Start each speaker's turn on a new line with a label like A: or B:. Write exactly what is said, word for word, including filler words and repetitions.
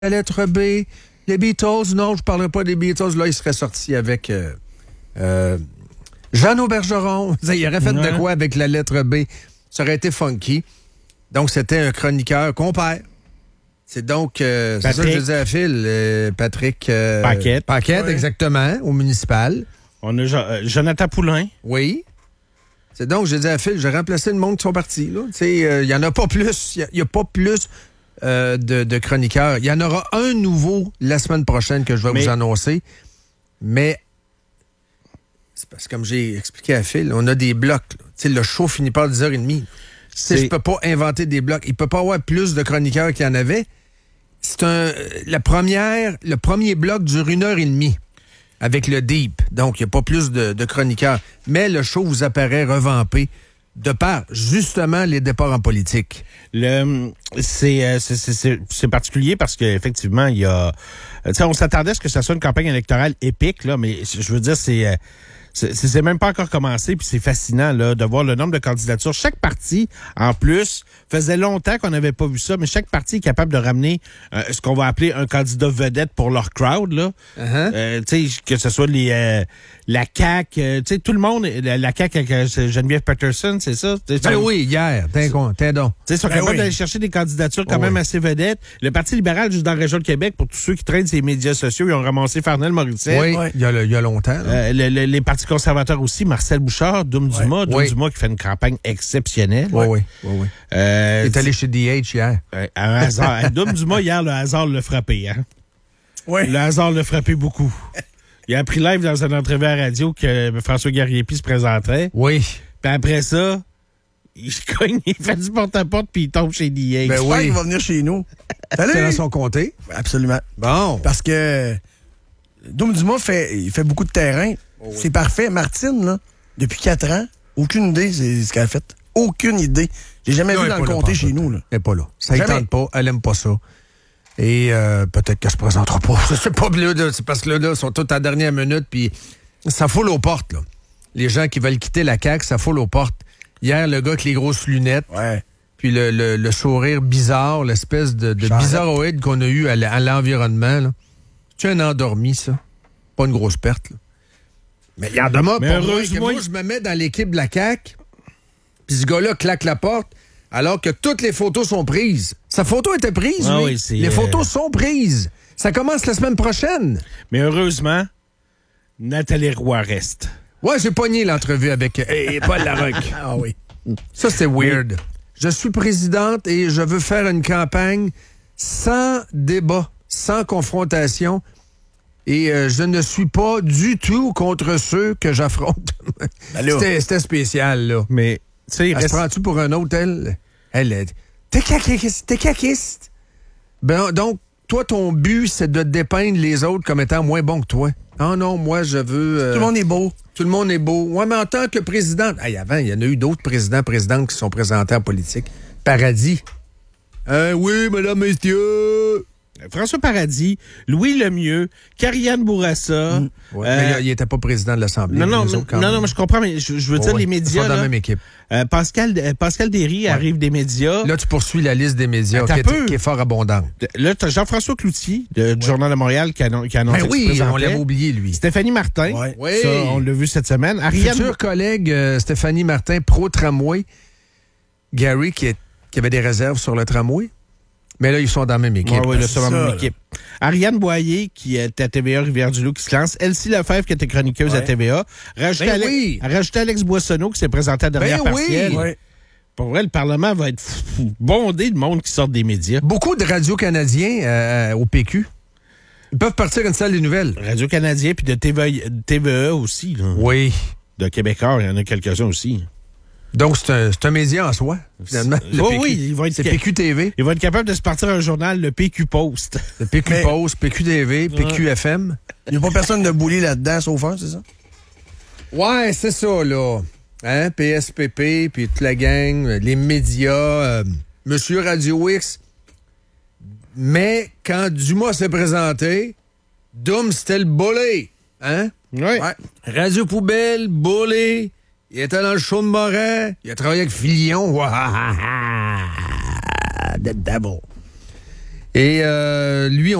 A: la lettre B, les Beatles. Non, je ne parlerai pas des Beatles. Là, il serait sorti avec euh, euh, Jeannot Bergeron. Il aurait fait ouais. de quoi avec la lettre B? Ça aurait été funky. Donc, c'était un chroniqueur compère. C'est donc, euh, c'est ça que je disais à Phil, euh, Patrick euh,
B: Paquette.
A: Paquette, oui. exactement, au municipal.
B: On a euh, Jonathan Poulain.
A: Oui. C'est donc, je disais à Phil, j'ai remplacé le monde qui sont partis. Il euh, n'y en a pas plus. Il n'y a, a pas plus euh, de, de chroniqueurs. Il y en aura un nouveau la semaine prochaine que je vais Mais... vous annoncer. Mais, c'est parce que comme j'ai expliqué à Phil, on a des blocs. Le show finit pas à dix heures trente. Je ne peux pas inventer des blocs. Il ne peut pas avoir plus de chroniqueurs qu'il y en avait. C'est un. La première, le premier bloc dure une heure et demie avec le deep. Donc, il n'y a pas plus de, de chroniqueurs. Mais le show vous apparaît revampé de par, justement, les départs en politique.
B: Le, c'est, c'est, c'est, c'est particulier parce qu'effectivement, il y a. Tu sais, on s'attendait à ce que ça soit une campagne électorale épique, là, mais je veux dire, c'est. C'est, c'est même pas encore commencé, puis c'est fascinant là de voir le nombre de candidatures. Chaque parti, en plus, faisait longtemps qu'on n'avait pas vu ça, mais chaque parti est capable de ramener euh, ce qu'on va appeler un candidat vedette pour leur crowd là. Uh-huh. Euh, tu sais, que ce soit les euh, la C A Q, euh, tu sais, tout le monde, la, la C A Q avec euh, Geneviève Peterson, c'est ça?
A: Ben sont, oui, hier, t'es con, t'es donc.
B: Tu sais, ils sont ben capables oui. d'aller chercher des candidatures quand oh même oui. assez vedettes. Le Parti libéral, juste dans la région de Québec, pour tous ceux qui traînent ces médias sociaux, ils ont ramassé Farnell Morisset.
A: Oui, il y a, le, il y a longtemps.
B: Euh, le, le, les partis conservateurs aussi, Marcel Bouchard, Doom ouais. Dumas, Doom oui. Dumas qui fait une campagne exceptionnelle.
A: Oui, oui, oui. oui. Euh, il est allé chez D H hier.
B: Euh, un hasard. Doom Dumas, hier, le hasard l'a frappé. Hein?
A: Oui.
B: Le hasard l'a frappé beaucoup. Il a appris live dans une entrevue à la radio que François Garriépi se présenterait.
A: Oui.
B: Puis après ça, il cogne, il fait du porte-à-porte puis il tombe chez D H.
C: Ben oui. Il va venir chez nous.
A: C'est dans son comté?
C: Absolument.
A: Bon.
C: Parce que Doom Dumas fait, il fait beaucoup de terrain. Oh oui. C'est parfait. Martine, là, depuis quatre ans, aucune idée c'est ce qu'elle a fait. Aucune idée. J'ai jamais non, vu dans le comté chez nous. Là.
A: Elle n'est pas là. Ça ne tente pas. Elle aime pas ça. Et euh, peut-être qu'elle se présentera pas. Je sais pas, là, c'est parce que là, là, ils sont tous à la dernière minute, puis ça foule aux portes, là. Les gens qui veulent quitter la C A Q, ça foule aux portes. Hier, le gars avec les grosses lunettes,
C: ouais.
A: puis le, le, le sourire bizarre, l'espèce de, de bizarroïde qu'on a eu à, à l'environnement, là. C'est un endormi, ça. Pas une grosse perte, là. Mais il y en a pas heureusement que moi, je me mets dans l'équipe de la C A Q, puis ce gars-là claque la porte, alors que toutes les photos sont prises. Sa photo était prise, ah oui. oui les euh... photos sont prises. Ça commence la semaine prochaine.
B: Mais heureusement, Nathalie Roy reste.
A: Ouais, j'ai pogné l'entrevue avec hey, Paul Larocque.
C: Ah oui.
A: Ça, c'est weird. Oui. Je suis présidente et je veux faire une campagne sans débat, sans confrontation. Et euh, je ne suis pas du tout contre ceux que j'affronte. C'était, c'était spécial, là.
B: Mais, tu sais,
A: elle reste... se prend-tu pour un autre, elle? Elle est... T'es caquiste, t'es caquiste. Ben, donc, toi, ton but, c'est de dépeindre les autres comme étant moins bons que toi. Non, non, moi, je veux... Euh...
C: Tout le monde est beau.
A: Tout le monde est beau. Ouais, mais en tant que président... Hey, avant, il y en a eu d'autres présidents, présidentes qui sont présentés en politique. Paradis. Hein, oui, madame, messieurs...
B: François Paradis, Louis Lemieux, Karianne Bourassa.
A: Mmh. Ouais, euh, mais il n'était pas président de l'Assemblée.
B: Non, non, mais, non, non, mais je comprends, mais je, je veux oh, dire, ouais. les médias.
A: Ils sont dans la même équipe.
B: Euh, Pascal, euh, Pascal Derry ouais. arrive des médias.
A: Là, tu poursuis la liste des médias qui est, qui est fort abondante.
B: Là, tu as Jean-François Cloutier, de, ouais. du Journal de Montréal, qui a, qui a annoncé
A: ben oui, on l'avait oublié, lui.
B: Stéphanie Martin.
A: Ouais. Oui.
B: Ça, on l'a vu cette semaine. Ariane...
A: Futur collègue euh, Stéphanie Martin, pro-tramway. Gary, qui, est, qui avait des réserves sur le tramway. Mais là, ils sont dans la même équipe.
B: Oui, oui, là, ils sont dans la même équipe. Ariane Boyer, qui est à T V A Rivière-du-Loup, qui se lance. Elsie Lefebvre, qui était chroniqueuse ouais. à T V A. Rajouter ben Alex, oui. Alex Boissonneau, qui s'est présenté à la dernière
A: ben
B: partielle.
A: Oui.
B: Pour vrai, le Parlement va être fou, bondé de monde qui sort des médias.
A: Beaucoup de Radio-Canadiens euh, au P Q. Ils peuvent partir une salle des nouvelles.
B: Radio-Canadien, puis de T V A, T V A aussi. Là.
A: Oui.
B: De Québécois, il y en a quelques-uns aussi.
A: Donc, c'est un, c'est un média en soi, finalement.
B: Oh, P Q. Oui, il va être
A: c'est P Q T V.
B: Il va être capable de se partir un journal, le P Q Post.
A: Le P Q Mais... Post, P Q T V, P Q F M.
C: Il n'y a pas personne de boulé là-dedans, sauf un, c'est ça?
A: Ouais, c'est ça, là. Hein? P S P P, puis toute la gang, les médias, euh, Monsieur Radio X. Mais quand Dumas s'est présenté, Doom, c'était le bolé. Hein?
B: Oui.
A: Ouais. Radio Poubelle, bolé. Il était dans le show de Morin. Il a travaillé avec Filion. The Devil. Et euh, lui,